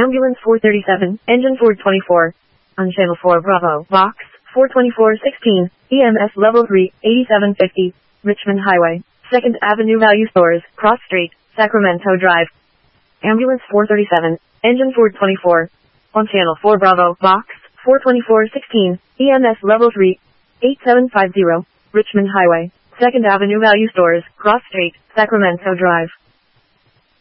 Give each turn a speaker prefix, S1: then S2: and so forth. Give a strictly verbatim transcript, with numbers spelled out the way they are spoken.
S1: Ambulance four thirty-seven, Engine four twenty-four. On Channel four Bravo, Box four twenty-four sixteen, E M S Level three, eighty-seven fifty, Richmond Highway, second Avenue Value Stores, Cross Street, Sacramento Drive. Ambulance four thirty-seven, Engine four twenty-four. On Channel four Bravo, Box four twenty-four sixteen, E M S Level three, eighty-seven fifty, Richmond Highway, second Avenue Value Stores, Cross Street, Sacramento Drive.